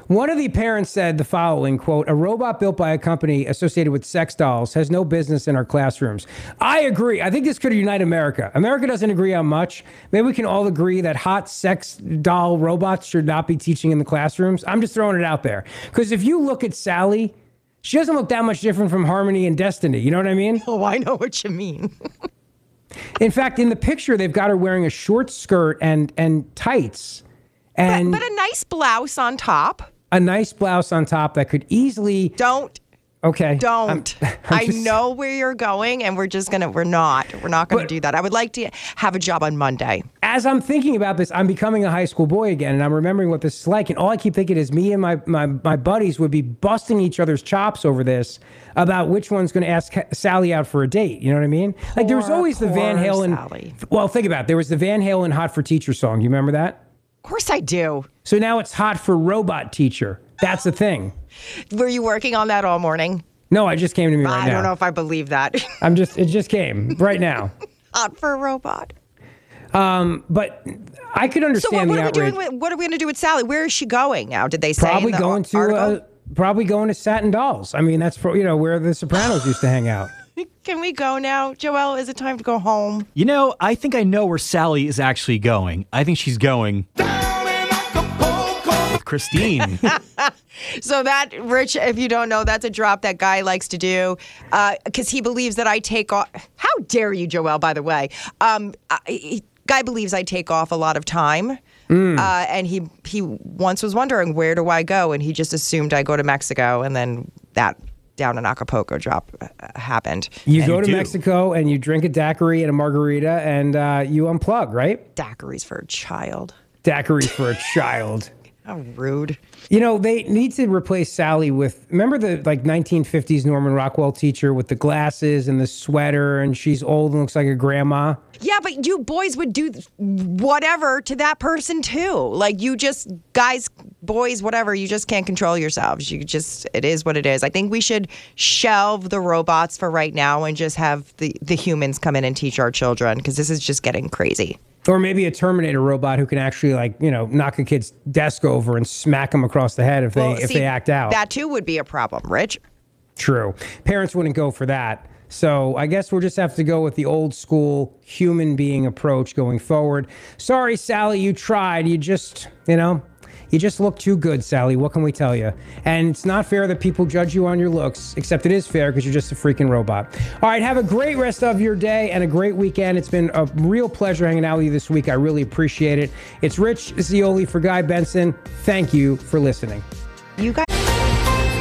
One of the parents said the following, quote, "A robot built by a company associated with sex dolls has no business in our classrooms." I agree. I think this could unite America. America doesn't agree on much. Maybe we can all agree that hot sex doll robots should not be teaching in the classrooms. I'm just throwing it out there. Because if you look at Sally, she doesn't look that much different from Harmony and Destiny. You know what I mean? Oh, I know what you mean. In fact, in the picture, they've got her wearing a short skirt and tights. And but a nice blouse on top. A nice blouse on top that could easily... Don't. Okay. Don't. I know where you're going, and we're not going to do that. I would like to have a job on Monday. As I'm thinking about this, I'm becoming a high school boy again, and I'm remembering what this is like. And all I keep thinking is me and my buddies would be busting each other's chops over this about which one's going to ask Sally out for a date. You know what I mean? Like there was always the Van Halen. Sally. Well, think about it. There was the Van Halen "Hot for Teacher" song. You remember that? Of course I do. So now it's "Hot for Robot Teacher." That's the thing. Were you working on that all morning? No, it just came to me right now. I don't know if I believe that. It just came right now. Hot for a robot. But I could understand the outrage. What are we going to do with Sally? Where is she going now? Did they say probably in the article? Probably going to Satin Dolls. I mean, that's where the Sopranos used to hang out. Can we go now, Joel? Is it time to go home? You know, I think I know where Sally is actually going. I think she's going with Christine. So that, Rich, if you don't know, that's a drop that Guy likes to do because he believes that I take off. How dare you, Joel, by the way? Guy believes I take off a lot of time. And he once was wondering, where do I go? And he just assumed I go to Mexico. And then that down in Acapulco drop happened. You go to Mexico and you drink a daiquiri and a margarita and you unplug, right? Daiquiris for a child. Daiquiris for a child. How rude. You know, they need to replace Sally with, remember the 1950s Norman Rockwell teacher with the glasses and the sweater and she's old and looks like a grandma? Yeah, but you boys would do whatever to that person too. Like you just, guys, boys, whatever, you just can't control yourselves. It is what it is. I think we should shelve the robots for right now and just have the humans come in and teach our children because this is just getting crazy. Or maybe a Terminator robot who can actually, knock a kid's desk over and smack them across the head if they act out. That too would be a problem, Rich. True. Parents wouldn't go for that. So I guess we'll just have to go with the old school human being approach going forward. Sorry, Sally, you tried. You just look too good, Sally. What can we tell you? And it's not fair that people judge you on your looks, except it is fair because you're just a freaking robot. All right, have a great rest of your day and a great weekend. It's been a real pleasure hanging out with you this week. I really appreciate it. It's Rich Zeoli for Guy Benson. Thank you for listening. You guys.